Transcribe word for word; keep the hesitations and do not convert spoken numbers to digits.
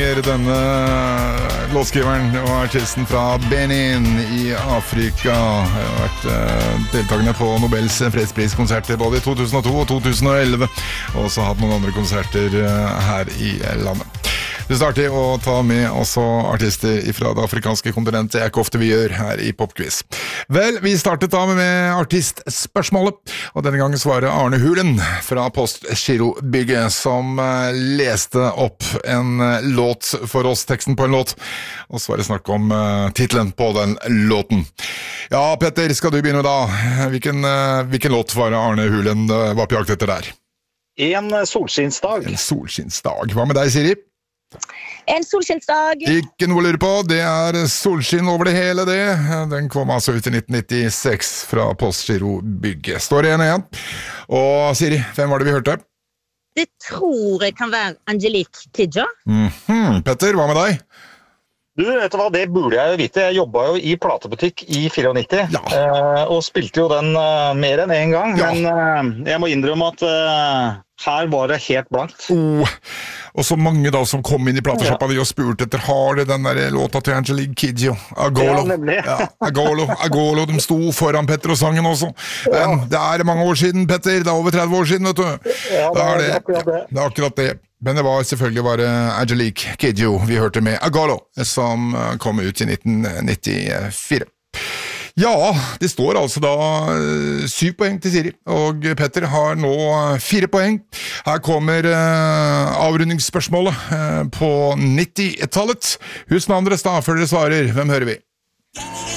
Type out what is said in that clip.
synger denne låtskriveren og artisten fra Benin i Afrika. Han har vært uh, deltagende på Nobels fredspriskonserter både i to tusen og to og to tusen og elleve, og også hatt noen andre konserter uh, her i landet. Vi starter å ta med også artister fra det afrikanske kontinentet. Det er ikke ofte vi gjør her i Popquiz. Vel, vi startet da med artistspørsmålet, og denne gangen svarer Arne Hulen fra Postgirobygget, som leste opp en låt for oss, teksten på en låt, og så var det snakk om uh, titlen på den låten. Ja, Petter, skal du begynne da? Hvilken, uh, hvilken låt var Arne Hulen uh, var på jakt etter der? En solskinnsdag. En solskinnsdag. Hva med deg, Siri? En solskinnsdag. Ikke noe å lure på, det er solskinn over det hele det. Den kom altså ut i nitten nittiseks fra Postgirobygget. Står igjen igjen. Og Siri, hvem var det vi hørte? Det tror jeg kan være Angelique Kidjo. Mm-hmm. Petter, hva med deg? Du, vet du hva, det burde jeg jo vite. Jeg jobbet jo i platebutikk i nittifire, ja. eh, og spilte jo den uh, mer enn en gang, ja. men uh, jeg må innrømme at uh, her var det helt blankt. Oh. Og så mange da som kom inn i plateshoppa ja. og spurte etter, har det den der låta til Angelique Kidjo? Agolo. Ja, nemlig. ja, Agolo, Agolo, de sto foran Petter og sangen også. Ja. Men det er mange år siden, Petter, det er over tretti år siden, vet du. Ja, det er, det, er akkurat det. det er akkurat det. Men det var selvfølgelig bare Angelique Kidjo vi hørte med Agolo, som kom ut i nitten nittifire. Ja, det står altså da syv poeng til Siri, og Petter har nå fire poeng. Her kommer uh, avrundingsspørsmålet uh, på nittitallet. Husk navnet deres da, før dere svarer. Hvem hører vi?